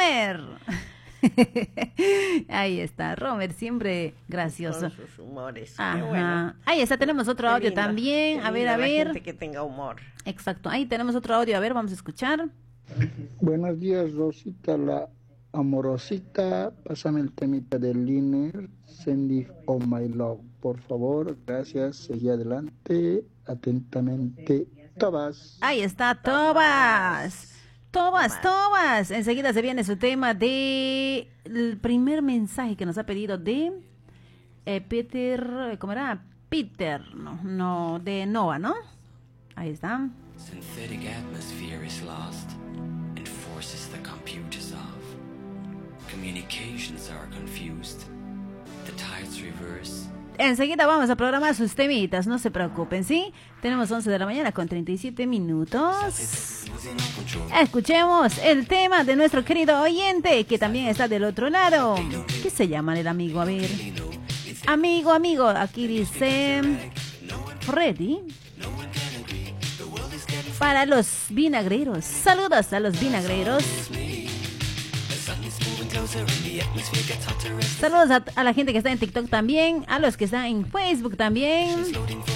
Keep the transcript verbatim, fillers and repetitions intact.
Romer. Ahí está, Romer, siempre gracioso. Con sus humores. Qué Ajá. bueno. Ahí está, tenemos otro Qué audio lindo, también. qué A ver, lindo a la ver. gente que tenga humor. Exacto, ahí tenemos otro audio. A ver, vamos a escuchar. Buenos días, Rosita, la amorosita. Pásame el temita del Liner, Send It On My Love, por favor. Gracias, seguí adelante. Atentamente, Tobas. Ahí está, Tobas. Tobas, Tobas. Enseguida se viene su tema de el primer mensaje que nos ha pedido de eh, Peter, ¿cómo era? Peter, no, no, de Noah, ¿no? Ahí está. Synthetic atmosphere is lost and forces the computers off. Communications are confused. The tides reverse. Enseguida vamos a programar sus temitas, no se preocupen, ¿sí? Tenemos once de la mañana con treinta y siete minutos. Escuchemos el tema de nuestro querido oyente, que también está del otro lado. ¿Qué se llama el amigo? A ver. Amigo, amigo, aquí dice Freddy. Para los vinagreros. Saludos a los vinagreros. Saludos a, a la gente que está en TikTok también, a los que están en Facebook también.